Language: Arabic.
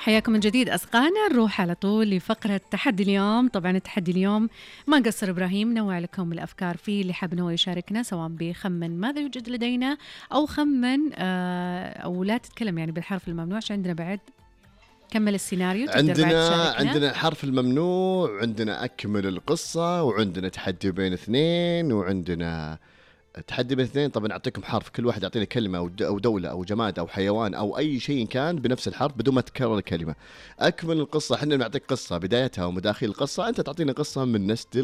حياكم من جديد أصدقائنا. نروح على طول لفقرة تحدي اليوم. طبعا التحدي اليوم ما قصر إبراهيم، نوع لكم الأفكار فيه اللي حاب هو يشاركنا، سواء بخمن ماذا يوجد لدينا أو خمن أو لا تتكلم يعني بالحرف الممنوع، عشان عندنا بعد كمل السيناريو تقدر بعد تشاركنا. عندنا الحرف الممنوع، عندنا أكمل القصة، وعندنا تحدي بين اثنين، وعندنا تحدي بين اثنين. طبعا أعطيكم حرف، كل واحد يعطينا كلمة أو دولة أو جماد أو حيوان أو أي شيء كان بنفس الحرف بدون ما تكرر الكلمة. أكمل القصة، احنا نعطيك قصة بدايتها ومداخل القصة، أنت تعطينا قصة من نسل